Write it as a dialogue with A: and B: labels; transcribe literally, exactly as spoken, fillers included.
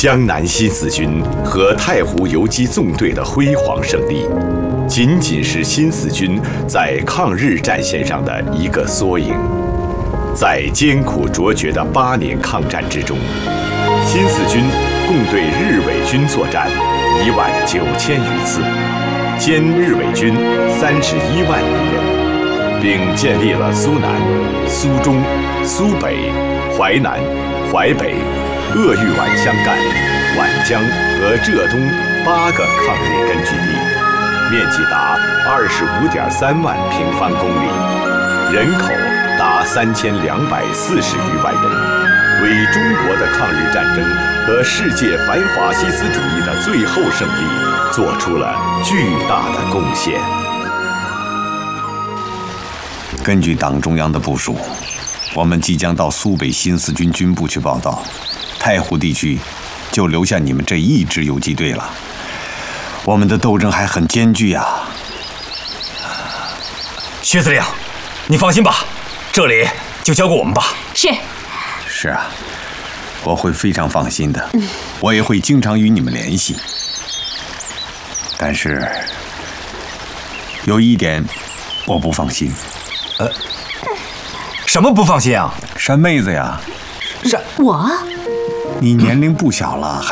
A: 江南新四军和太湖游击纵队的辉煌胜利，仅仅是新四军在抗日战线上的一个缩影。在艰苦卓绝的八年抗战之中，新四军共对日伪军作战一万九千余次，歼日伪军三十一万余人，并建立了苏南、苏中、苏北、淮南、淮北、鄂豫皖湘赣、皖江和浙东八个抗日根据地，面积达二十五点三万平方公里，人口达三千两百四十余万人，为中国的抗日战争和世界反法西斯主义的最后胜利做出了巨大的贡献。
B: 根据党中央的部署，我们即将到苏北新四军军部去报道，太湖地区就留下你们这一支游击队了。我们的斗争还很艰巨呀。
C: 薛司令，你放心吧，这里就交给我们吧。
D: 是。
B: 是啊，我会非常放心的。嗯，我也会经常与你们联系。但是有一点我不放心。
C: 呃，什么不放心啊？
B: 山妹子呀。
C: 山
D: 我？
B: 你年龄不小了，还